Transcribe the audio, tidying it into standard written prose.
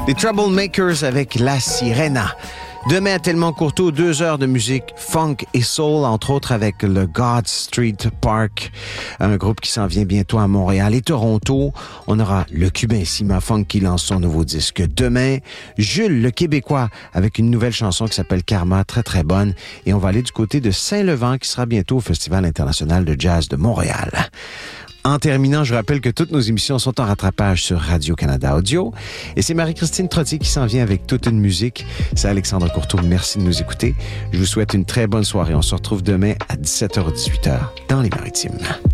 Les Troublemakers avec La Sirena. Demain à Tellement Courteau, 2 heures de musique funk et soul, entre autres avec le God Street Park, un groupe qui s'en vient bientôt à Montréal et Toronto. On aura le Cubain Sima Funk qui lance son nouveau disque demain. Jules, le Québécois, avec une nouvelle chanson qui s'appelle Karma, très très bonne. Et on va aller du côté de Saint-Levant qui sera bientôt au Festival international de jazz de Montréal. En terminant, je rappelle que toutes nos émissions sont en rattrapage sur Radio-Canada Audio. Et c'est Marie-Christine Trottier qui s'en vient avec toute une musique. C'est Alexandre Courteau. Merci de nous écouter. Je vous souhaite une très bonne soirée. On se retrouve demain à 17h ou 18h dans les Maritimes.